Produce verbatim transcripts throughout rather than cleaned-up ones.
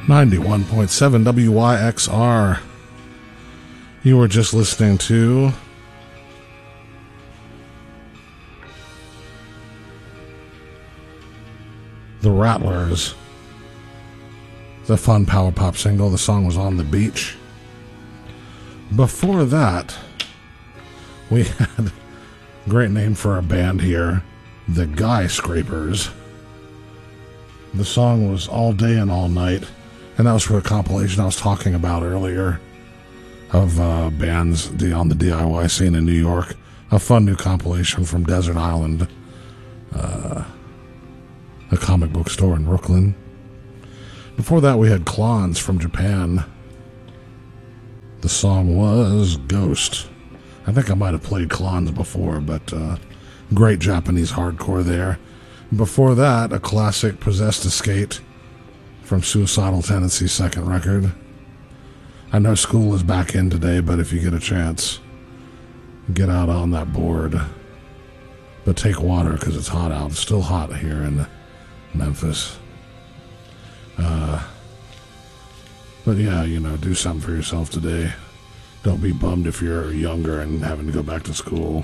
ninety-one point seven W Y X R. You were just listening to The Rattlers. The fun power pop single. The song was On the Beach. Before that, we had a great name for our band here, the Guy Scrapers. The song was All Day and All Night, and that was for a compilation I was talking about earlier of uh, bands on the D I Y scene in New York. A fun new compilation from Desert Island, uh, a comic book store in Brooklyn. Before that, we had Klons from Japan. The song was Ghost. I think I might have played Klons before, but uh, great Japanese hardcore there. Before that, a classic Possessed Estate from Suicidal Tendencies' second record. I know school is back in today, but if you get a chance, get out on that board. But take water because it's hot out. It's still hot here in Memphis. Uh, but yeah, you know, do something for yourself today. Don't be bummed if you're younger and having to go back to school.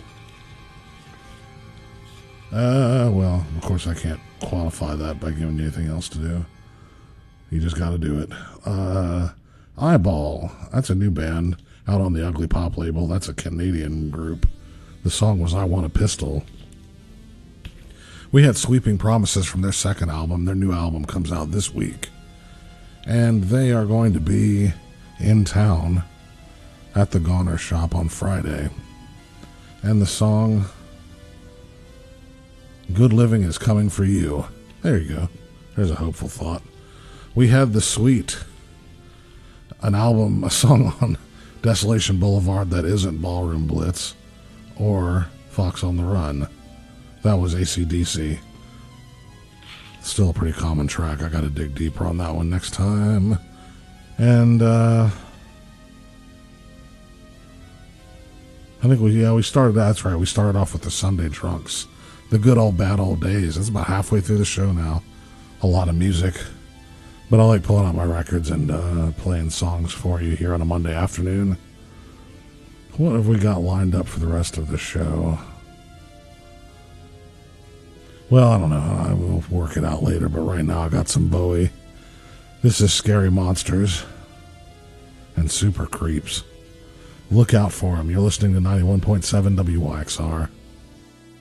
Uh, well, of course I can't qualify that by giving you anything else to do. You just gotta do it. Uh, Eyeball, that's a new band out on the Ugly Pop label. That's a Canadian group. The song was I Want a Pistol. We had Sweeping Promises from their second album. Their new album comes out this week. And they are going to be in town at the Goner Shop on Friday. And the song Good Living is Coming for You. There you go. There's a hopeful thought. We had The Sweet, an album, a song on Desolation Boulevard that isn't Ballroom Blitz or Fox on the Run. That was A C D C. Still a pretty common track. I got to dig deeper on that one next time. And uh, I think we, yeah, we started, that's right, we started off with the Sunday Drunks. The Good Old Bad Old Days. It's about halfway through the show now. A lot of music. But I like pulling out my records and uh, playing songs for you here on a Monday afternoon. What have we got lined up for the rest of the show? Well, I don't know. I will work it out later, but right now I got some Bowie. This is Scary Monsters and Super Creeps. Look out for them. You're listening to ninety-one point seven W Y X R.